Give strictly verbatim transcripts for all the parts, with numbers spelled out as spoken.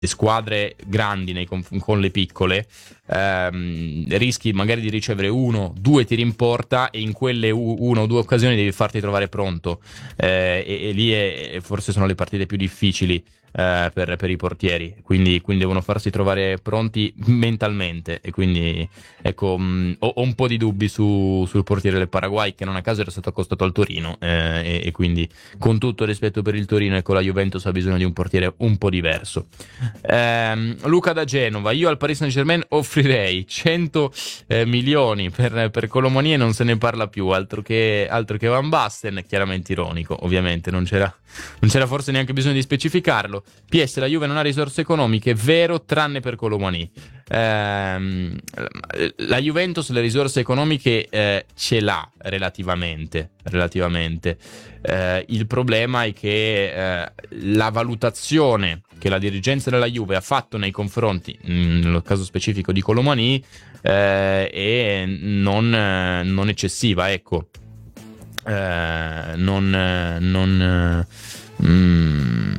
squadre grandi nei conf- con le piccole, ehm, rischi magari di ricevere uno, due tiri in porta e in quelle u- una o due occasioni devi farti trovare pronto, eh, e, e lì è, forse sono le partite più difficili eh, per, per i portieri, quindi, quindi devono farsi trovare pronti mentalmente, e quindi ecco, mh, ho, ho un po' di dubbi su, sul portiere del Paraguay, che non a caso era stato accostato al Torino, eh, e, e quindi con tutto rispetto per il Torino, ecco, la Juventus ha bisogno di un portiere un po' diverso. Ehm, Luca da Genova: io al Paris Saint-Germain offrirei cento eh, milioni per, per Colomoni e non se ne parla più, altro che, altro che Van Basten, chiaramente ironico, ovviamente non c'era, non c'era forse neanche bisogno di specificarlo. P S: la Juve non ha risorse economiche, vero, tranne per Colomani. Ehm, la Juventus le risorse economiche eh, ce l'ha relativamente, relativamente. Eh, il problema è che eh, la valutazione che la dirigenza della Juve ha fatto nei confronti, mh, nello caso specifico di Colomani, eh, è non, eh, non eccessiva, ecco. Eh, non, non mh,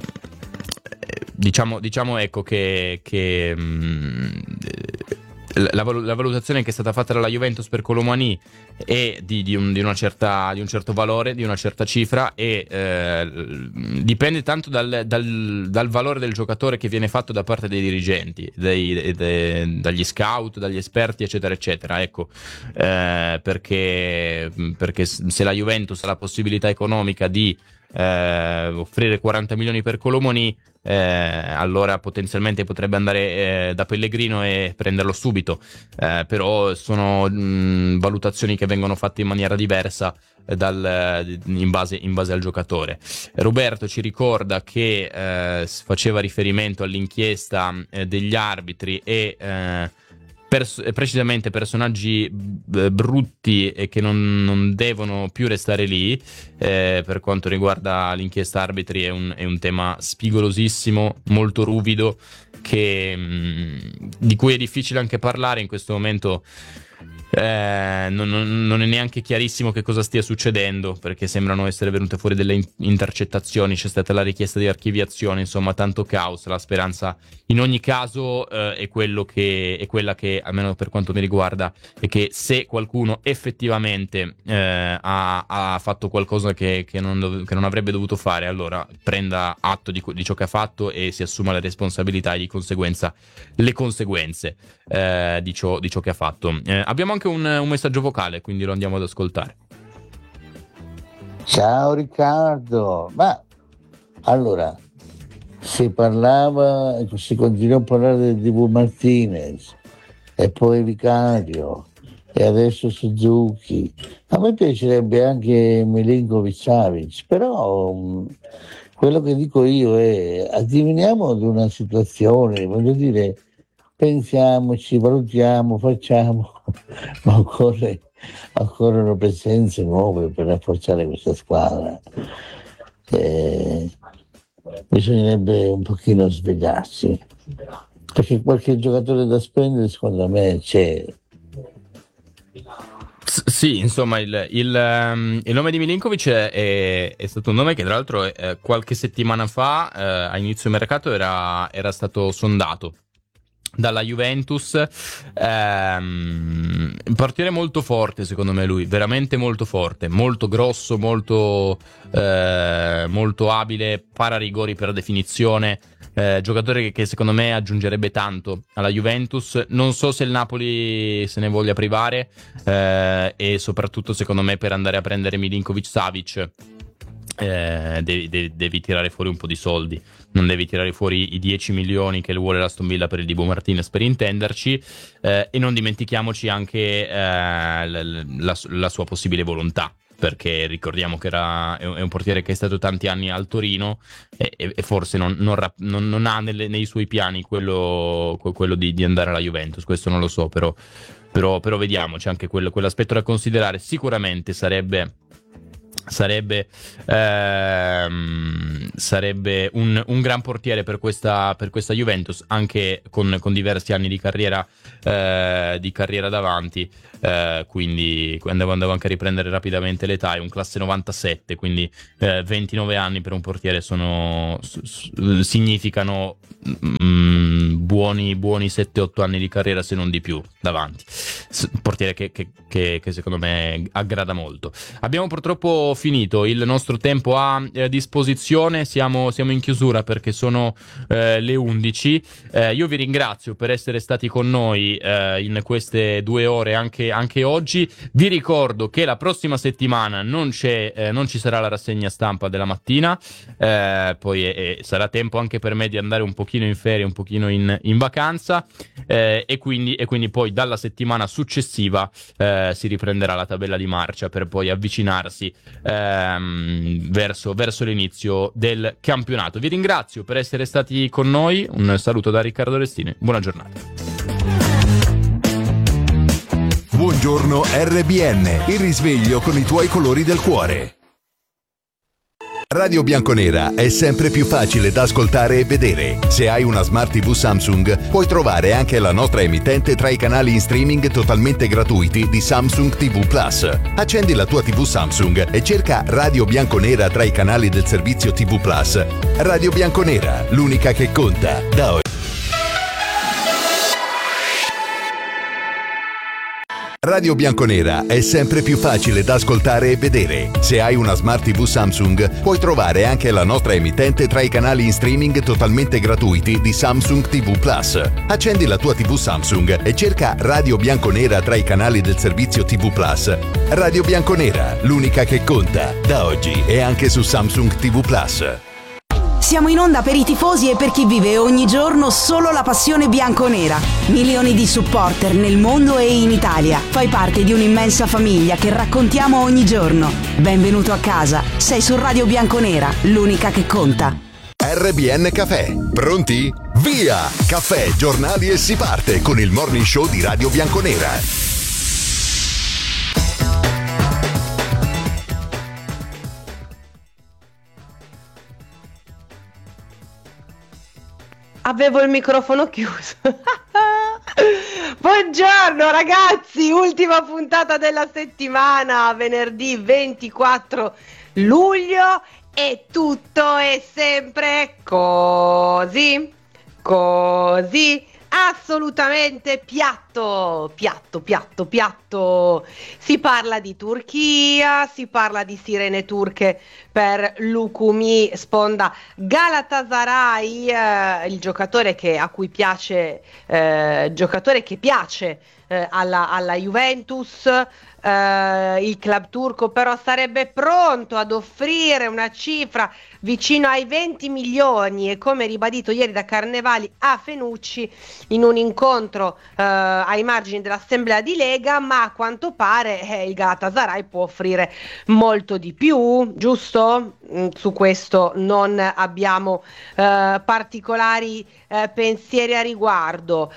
diciamo, diciamo ecco che, che mh, la, la valutazione che è stata fatta dalla Juventus per Colomani è di, di, un, di, una certa, di un certo valore, di una certa cifra, e eh, dipende tanto dal, dal, dal valore del giocatore che viene fatto da parte dei dirigenti, dei, dei, dagli scout, dagli esperti, eccetera eccetera, ecco, eh, perché, perché se la Juventus ha la possibilità economica di eh, offrire quaranta milioni per Colomoni, eh, allora potenzialmente potrebbe andare eh, da Pellegrino e prenderlo subito, eh, però sono mh, valutazioni che vengono fatte in maniera diversa eh, dal, in, base, in base al giocatore. Roberto ci ricorda che eh, faceva riferimento all'inchiesta eh, degli arbitri e eh, Pers- precisamente personaggi b- brutti e che non, non devono più restare lì. Eh, per quanto riguarda l'inchiesta arbitri è un, è un tema spigolosissimo, molto ruvido, che, mh, di cui è difficile anche parlare in questo momento. Eh, non, non, non è neanche chiarissimo che cosa stia succedendo, perché sembrano essere venute fuori delle in- intercettazioni, c'è stata la richiesta di archiviazione, insomma tanto caos. La speranza in ogni caso eh, è quello che è quella che, almeno per quanto mi riguarda, è che se qualcuno effettivamente eh, ha, ha fatto qualcosa che, che, non dove, che non avrebbe dovuto fare, allora prenda atto di, di ciò che ha fatto e si assuma le responsabilità e di conseguenza le conseguenze eh, di, ciò, di ciò che ha fatto. Eh, abbiamo anche un, un messaggio vocale, quindi lo andiamo ad ascoltare. Ciao Riccardo, ma allora si parlava, si continuò a parlare del Dibu Martinez e poi Vicario e adesso Suzuki. A me piacerebbe anche Milinkovic Savic, però mh, quello che dico io è addiviniamo ad una situazione, voglio dire, pensiamoci, valutiamo, facciamo, ma occorre, occorrono presenze nuove per rafforzare questa squadra. Eh, bisognerebbe un pochino svegliarsi, perché qualche giocatore da spendere secondo me c'è. S- sì, insomma, il, il, um, il nome di Milinkovic è, è stato un nome che tra l'altro eh, qualche settimana fa, eh, a inizio mercato, era, era stato sondato dalla Juventus. Ehm, un portiere molto forte, secondo me, lui, veramente molto forte, molto grosso, molto, eh, molto abile, para rigori per definizione, eh, giocatore che, che secondo me aggiungerebbe tanto alla Juventus. Non so se il Napoli se ne voglia privare, eh, e soprattutto secondo me per andare a prendere Milinkovic Savic eh, devi, devi, devi tirare fuori un po' di soldi, non devi tirare fuori i dieci milioni che vuole l'Aston Villa per il Dibu Martinez, per intenderci, eh, e non dimentichiamoci anche eh, la, la, la sua possibile volontà, perché ricordiamo che era, è un portiere che è stato tanti anni al Torino e, e forse non, non, non, non ha nelle, nei suoi piani quello, quello di, di andare alla Juventus, questo non lo so, però, però, però vediamo, c'è anche quello, quell'aspetto da considerare. Sicuramente sarebbe sarebbe ehm, sarebbe un, un gran portiere per questa, per questa Juventus, anche con, con diversi anni di carriera eh, di carriera davanti, eh, quindi andavo, andavo anche a riprendere rapidamente l'età, è un classe novantasette, quindi eh, ventinove anni per un portiere sono s- s- significano mm, buoni, buoni sette otto anni di carriera, se non di più, davanti. S- portiere che, che, che, che secondo me aggrada molto. Abbiamo purtroppo finito il nostro tempo a eh, disposizione, siamo, siamo in chiusura perché sono eh, le undici. Eh, io vi ringrazio per essere stati con noi eh, in queste due ore anche, anche oggi. Vi ricordo che la prossima settimana non, c'è, eh, non ci sarà la rassegna stampa della mattina, eh, poi eh, sarà tempo anche per me di andare un pochino in ferie, un pochino in, in vacanza, eh, e, quindi, e quindi poi dalla settimana successiva eh, si riprenderà la tabella di marcia per poi avvicinarsi ehm, verso, verso l'inizio del campionato. Vi ringrazio per essere stati con noi, un saluto da Riccardo Restini, buona giornata. Buongiorno R B N, il risveglio con i tuoi colori del cuore. Radio Bianconera è sempre più facile da ascoltare e vedere. Se hai una Smart tivù Samsung, puoi trovare anche la nostra emittente tra i canali in streaming totalmente gratuiti di Samsung tivù Plus. Accendi la tua tivù Samsung e cerca Radio Bianconera tra i canali del servizio tivù Plus. Radio Bianconera, l'unica che conta, da oggi. Radio Bianconera è sempre più facile da ascoltare e vedere. Se hai una Smart tivù Samsung, puoi trovare anche la nostra emittente tra i canali in streaming totalmente gratuiti di Samsung tivù Plus. Accendi la tua tivù Samsung e cerca Radio Bianconera tra i canali del servizio tivù Plus. Radio Bianconera, l'unica che conta, da oggi e anche su Samsung tivù Plus. Siamo in onda per i tifosi e per chi vive ogni giorno solo la passione bianconera. Milioni di supporter nel mondo e in Italia. Fai parte di un'immensa famiglia che raccontiamo ogni giorno. Benvenuto a casa. Sei su Radio Bianconera, l'unica che conta. R B N Caffè. Pronti? Via! Caffè, giornali e si parte con il morning show di Radio Bianconera. Avevo il microfono chiuso. Buongiorno ragazzi, ultima puntata della settimana, venerdì ventiquattro luglio, e tutto è sempre così, così, assolutamente piatto, piatto, piatto, piatto. Si parla di Turchia, si parla di sirene turche per Lukumi, sponda Galatasaray, eh, il giocatore che, a cui piace, eh, giocatore che piace eh, alla, alla Juventus. Uh, il club turco però sarebbe pronto ad offrire una cifra vicino ai venti milioni, e come ribadito ieri da Carnevali a Fenucci in un incontro uh, ai margini dell'assemblea di Lega, ma a quanto pare eh, il Galatasaray può offrire molto di più, giusto? Mm, su questo non abbiamo uh, particolari uh, pensieri a riguardo.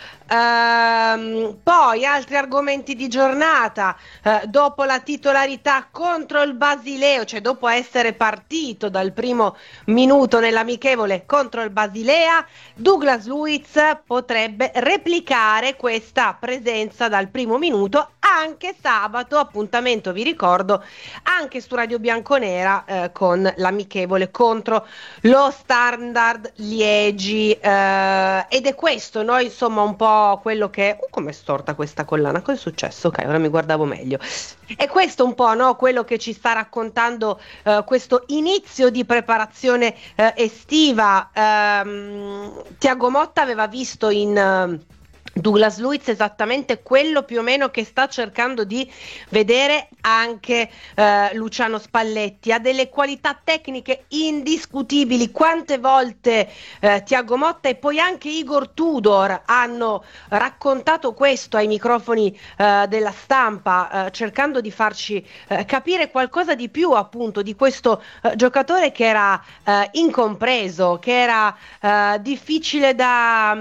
Uh, poi altri argomenti di giornata. Uh, dopo la titolarità contro il Basileo, cioè dopo essere partito dal primo minuto nell'amichevole contro il Basilea, Douglas Luiz potrebbe replicare questa presenza dal primo minuto anche sabato, appuntamento, vi ricordo, anche su Radio Bianconera eh, con l'amichevole contro lo Standard Liegi, eh, ed è questo, no, insomma, un po' quello che... Uh, com'è storta questa collana, cosa è successo? Ok, ora mi guardavo meglio. E questo un po', no, quello che ci sta raccontando eh, questo inizio di preparazione eh, estiva. ehm, Thiago Motta aveva visto in eh, Douglas Luiz esattamente quello più o meno che sta cercando di vedere anche eh, Luciano Spalletti. Ha delle qualità tecniche indiscutibili. Quante volte eh, Thiago Motta e poi anche Igor Tudor hanno raccontato questo ai microfoni eh, della stampa, eh, cercando di farci eh, capire qualcosa di più, appunto, di questo eh, giocatore che era eh, incompreso, che era eh, difficile da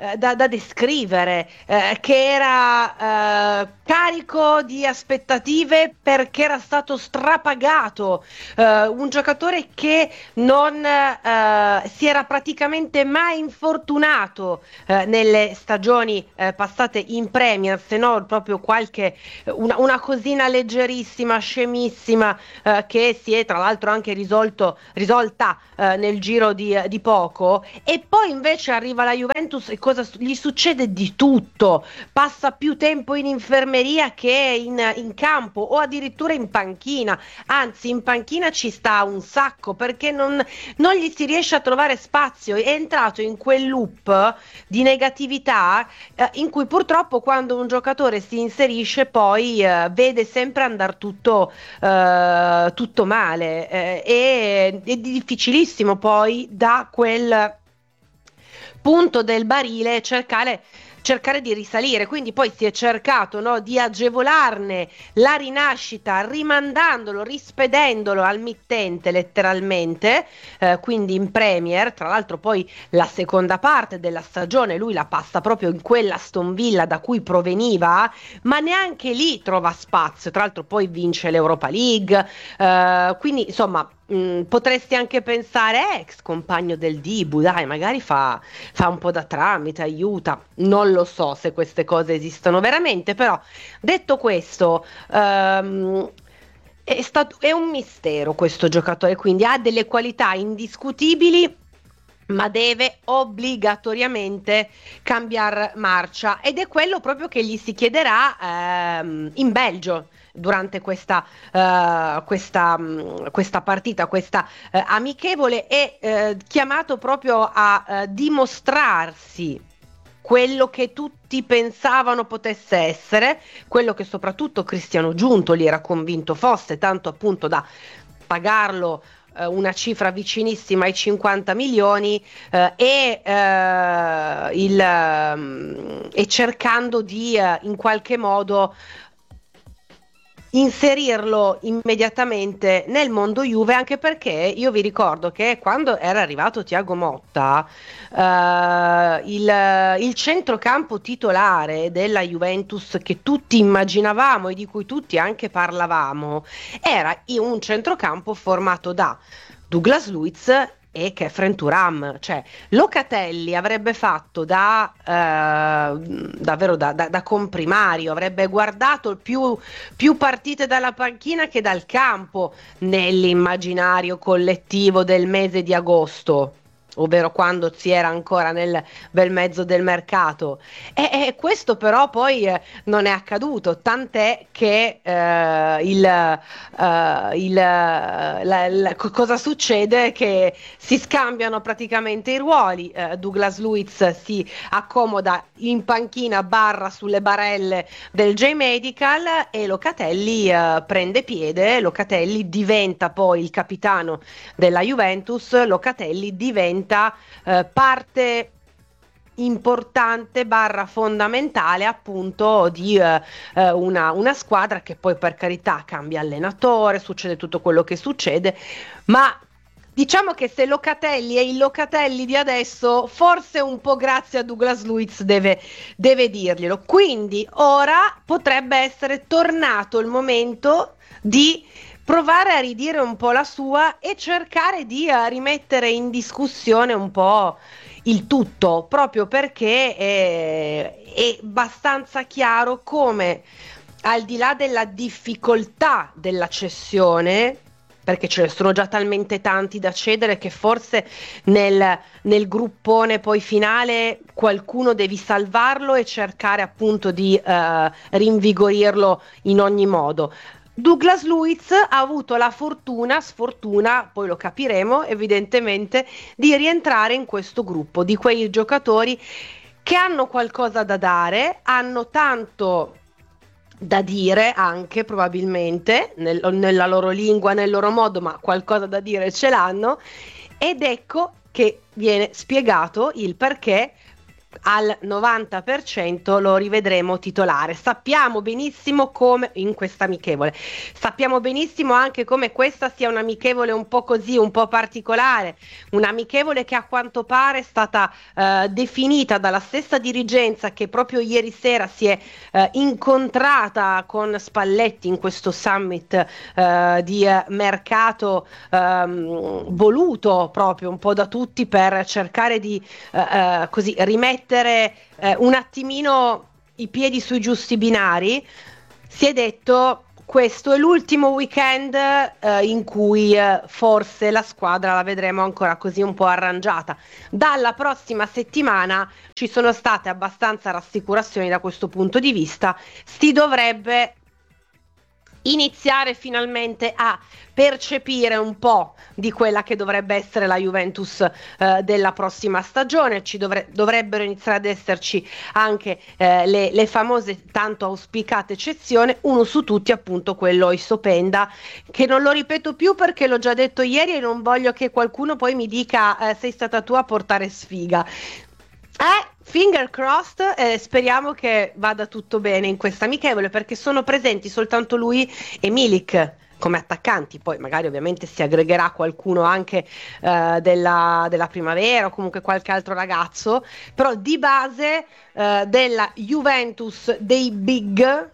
eh, da, da descrivere, eh, che era eh, carico di aspettative perché era stato strapagato, eh, un giocatore che non eh, si era praticamente mai infortunato eh, nelle stagioni eh, passate in Premier, se no proprio qualche una, una cosina leggerissima, scemissima, eh, che si è tra l'altro anche risolto, risolta eh, nel giro di, di poco. E poi invece arriva la Juventus e cosa su- gli succede? Di tutto, passa più tempo in infermeria che in, in campo o addirittura in panchina, anzi in panchina ci sta un sacco perché non, non gli si riesce a trovare spazio, è entrato in quel loop di negatività eh, in cui purtroppo quando un giocatore si inserisce poi eh, vede sempre andare tutto, eh, tutto male, eh, e è difficilissimo poi da quel punto del barile cercare cercare di risalire, quindi poi si è cercato, no, di agevolarne la rinascita rimandandolo, rispedendolo al mittente letteralmente, eh, quindi in Premier. Tra l'altro poi la seconda parte della stagione lui la passa proprio in quella Aston Villa da cui proveniva, ma neanche lì trova spazio, tra l'altro poi vince l'Europa League, eh, quindi insomma mh, potresti anche pensare, eh, ex compagno del Dibu, dai, magari fa, fa un po' da tramite, aiuta, non lo so se queste cose esistono veramente, però detto questo, ehm, è stato, è un mistero questo giocatore, quindi ha delle qualità indiscutibili, ma deve obbligatoriamente cambiare marcia, ed è quello proprio che gli si chiederà ehm, in Belgio durante questa, uh, questa, um, questa partita, questa uh, amichevole. È uh, chiamato proprio a uh, dimostrarsi quello che tutti pensavano potesse essere, quello che soprattutto Cristiano Giuntoli era convinto fosse, tanto appunto da pagarlo uh, una cifra vicinissima ai cinquanta milioni uh, e, uh, il, uh, e cercando di uh, in qualche modo inserirlo immediatamente nel mondo Juve, anche perché io vi ricordo che quando era arrivato Thiago Motta, eh, il, il centrocampo titolare della Juventus che tutti immaginavamo e di cui tutti anche parlavamo era un centrocampo formato da Douglas Luiz e Khéphren Thuram, cioè Locatelli avrebbe fatto da eh, davvero da, da, da comprimario, avrebbe guardato più, più partite dalla panchina che dal campo nell'immaginario collettivo del mese di agosto, ovvero quando si era ancora nel bel mezzo del mercato, e, e questo però poi eh, non è accaduto, tant'è che eh, il, eh, il la, la, cosa succede? Che si scambiano praticamente i ruoli, eh, Douglas Luiz si accomoda in panchina barra sulle barelle del J-Medical e Locatelli eh, prende piede, Locatelli diventa poi il capitano della Juventus, Locatelli diventa Eh, parte importante barra fondamentale appunto di eh, una, una squadra che poi per carità cambia allenatore, succede tutto quello che succede, ma diciamo che se Locatelli è il Locatelli di adesso, forse un po' grazie a Douglas Luiz deve, deve dirglielo, quindi ora potrebbe essere tornato il momento di provare a ridire un po' la sua e cercare di uh, rimettere in discussione un po' il tutto, proprio perché è, è abbastanza chiaro come, al di là della difficoltà della cessione, perché ce ne sono già talmente tanti da cedere che forse nel, nel gruppone poi finale qualcuno devi salvarlo e cercare appunto di uh, rinvigorirlo in ogni modo. Douglas Luiz ha avuto la fortuna, sfortuna, poi lo capiremo evidentemente, di rientrare in questo gruppo di quei giocatori che hanno qualcosa da dare, hanno tanto da dire anche probabilmente nel, nella loro lingua, nel loro modo, ma qualcosa da dire ce l'hanno, ed ecco che viene spiegato il perché al novanta per cento lo rivedremo titolare. Sappiamo benissimo come in questa amichevole, sappiamo benissimo anche come questa sia un'amichevole un po' così, un po' particolare, un'amichevole che a quanto pare è stata eh, definita dalla stessa dirigenza che proprio ieri sera si è eh, incontrata con Spalletti in questo summit eh, di eh, mercato ehm, voluto proprio un po' da tutti per cercare di eh, eh, così rimettere Eh, un attimino i piedi sui giusti binari. Si è detto questo è l'ultimo weekend eh, in cui eh, forse la squadra la vedremo ancora così un po' arrangiata. Dalla prossima settimana ci sono state abbastanza rassicurazioni da questo punto di vista, si dovrebbe iniziare finalmente a percepire un po' di quella che dovrebbe essere la Juventus eh, della prossima stagione. Ci dovre- dovrebbero iniziare ad esserci anche eh, le, le famose tanto auspicate eccezioni, uno su tutti appunto quello Isopenda, che non lo ripeto più perché l'ho già detto ieri e non voglio che qualcuno poi mi dica eh, sei stata tu a portare sfiga. Eh, finger crossed, eh, speriamo che vada tutto bene in questa amichevole, perché sono presenti soltanto lui e Milik come attaccanti. Poi magari ovviamente si aggregherà qualcuno anche eh, della, della primavera o comunque qualche altro ragazzo, però di base eh, della Juventus dei big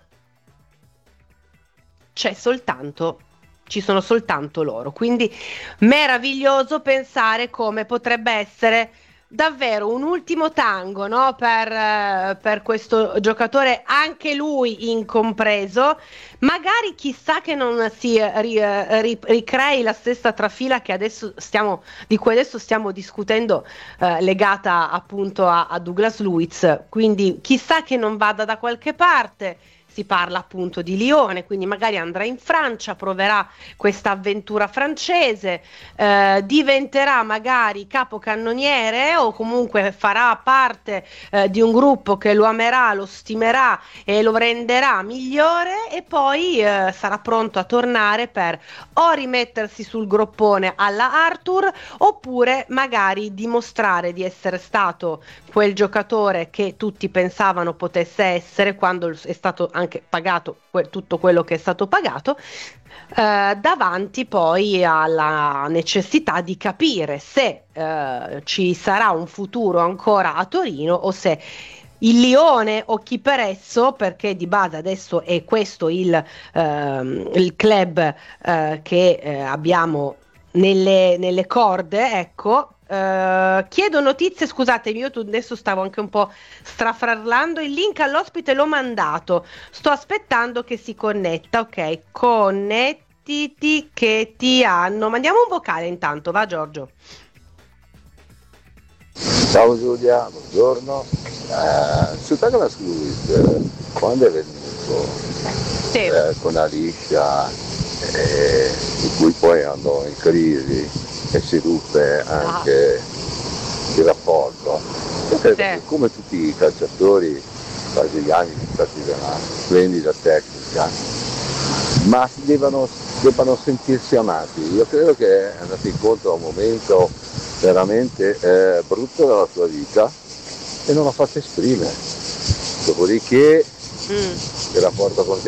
c'è soltanto ci sono soltanto loro, quindi meraviglioso pensare come potrebbe essere davvero un ultimo tango, no? per, eh, per questo giocatore, anche lui incompreso. Magari chissà che non si ri, ri, ricrei la stessa trafila che adesso stiamo, di cui adesso stiamo discutendo, eh, legata appunto a, a Douglas Luiz. Quindi chissà che non vada da qualche parte. Si parla appunto di Lione, quindi magari andrà in Francia, proverà questa avventura francese, eh, diventerà magari capocannoniere o comunque farà parte eh, di un gruppo che lo amerà, lo stimerà e lo renderà migliore, e poi eh, sarà pronto a tornare per o rimettersi sul groppone alla Arthur, oppure magari dimostrare di essere stato quel giocatore che tutti pensavano potesse essere quando è stato anche pagato que- tutto quello che è stato pagato, eh, davanti poi alla necessità di capire se eh, ci sarà un futuro ancora a Torino o se il Lione o chi per esso, perché di base adesso è questo il, ehm, il club eh, che eh, abbiamo nelle, nelle corde, ecco. Uh, chiedo notizie, scusatemi, io adesso stavo anche un po' strafrallando. Il link all'ospite l'ho mandato, sto aspettando che si connetta. Ok, connettiti che ti hanno. Mandiamo un vocale intanto, va Giorgio. Ciao Giulia, buongiorno. Uh, su Douglas Luiz, eh, quando è venuto sì. eh, con Alicia, eh, di cui poi andò in crisi e si ruppe anche ah. il rapporto. Io credo sì. che come tutti i calciatori brasiliani sono stati di una splendida tecnica, ma devono, devono sentirsi amati. Io credo che è andato incontro a un momento veramente eh, brutto della sua vita e non l'ha fatto esprimere. Dopodiché mm. il rapporto con